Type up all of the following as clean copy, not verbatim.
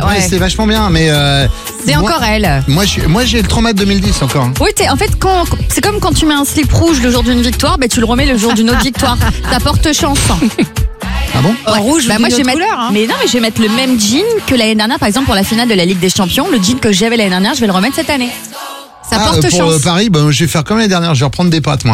Ouais, c'était vachement bien, mais. C'est encore elle. Moi, j'ai le trauma de 2010 encore. Hein. Oui, en fait, c'est comme quand tu mets un slip rouge le jour d'une victoire, tu le remets le jour d'une autre victoire. Ça porte chance. Ah bon? En rouge, moi je vais mettre couleur, hein. Mais non, mais je vais mettre le même jean que l'année dernière, par exemple pour la finale de la Ligue des Champions. Le jean que j'avais l'année dernière, je vais le remettre cette année. Ça porte pour chance. Paris, je vais faire comme l'année dernière, je vais reprendre des pâtes, moi.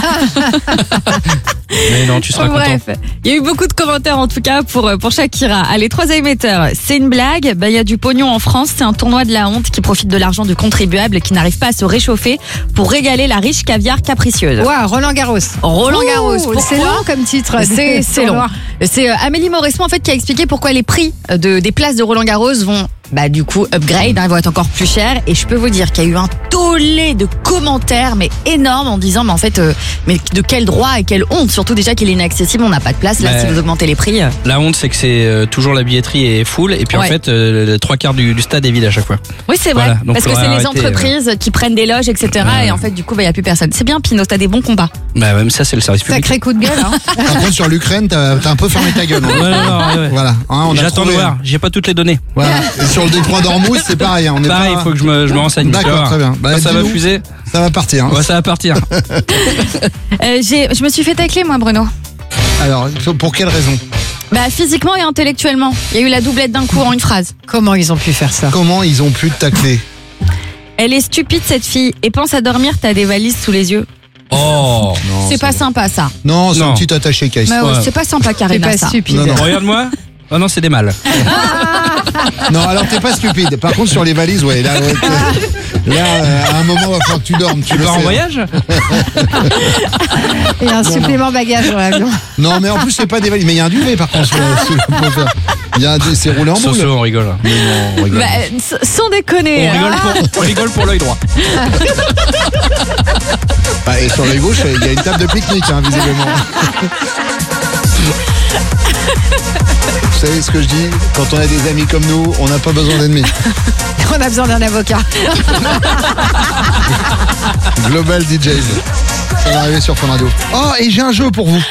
Mais non, tu seras content. Bref, il y a eu beaucoup de commentaires en tout cas pour Shakira. Allez, 3 émetteurs. C'est une blague. Il y a du pognon en France. C'est un tournoi de la honte qui profite de l'argent du contribuable et qui n'arrive pas à se réchauffer pour régaler la riche caviar capricieuse. Waouh, Roland Garros. Roland Garros. Pourquoi? C'est long comme titre. C'est long. C'est Amélie Mauresmo en fait qui a expliqué pourquoi les prix des places de Roland Garros vont du coup upgrade, ils vont être encore plus chers. Et je peux vous dire qu'il y a eu un tollé de commentaires mais énorme en disant mais en fait mais de quel droit et quelle honte, surtout déjà qu'il est inaccessible, on n'a pas de place là si vous augmentez les prix. La honte c'est que c'est toujours la billetterie est full et puis en fait les 3/4 du stade est vide à chaque fois. Oui c'est vrai, voilà, parce que c'est les entreprises qui prennent des loges etc. Et en fait du coup il n'y a plus personne. C'est bien Pinot, t'as des bons combats. Même ça c'est le service public. Sacré coup de gueule. Par contre sur l'Ukraine t'as un peu fermé ta gueule. Ouais. Voilà. J'attends de voir, j'ai pas toutes les données. Voilà. Et sur le détroit d'Ormuz c'est pareil. On est pareil, il faut que je me renseigne. D'accord, très bien. Ça va fuser. Ça va partir. Hein. Ouais, ça va partir. Je me suis fait tacler moi Bruno. Alors, pour quelle raison? Physiquement et intellectuellement. Il y a eu la doublette d'un coup en une phrase. Comment ils ont pu faire ça? Comment ils ont pu te tacler? Elle est stupide cette fille et pense à dormir, t'as des valises sous les yeux. Oh non, c'est pas sympa ça. Non, c'est un petit attaché case. C'est pas sympa Karina. C'est pas stupide. Non. Regarde-moi. Oh non, c'est des mâles. Non, alors t'es pas stupide. Par contre, sur les valises, là, à un moment, il va falloir que tu dormes. Tu pars en voyage? Et un supplément bagage dans l'avion. Non, mais en plus, c'est pas des valises. Mais il y a un duvet, par contre. C'est roulé en boule. Soso, on rigole. Mais non, on rigole. Sans déconner. On rigole pour l'œil droit. Et sur l'œil gauche, il y a une table de pique-nique, visiblement. Vous savez ce que je dis? Quand on a des amis comme nous, on n'a pas besoin d'ennemis. On a besoin d'un avocat. Global DJs. Ça va arriver sur Fun Radio. Oh, et j'ai un jeu pour vous.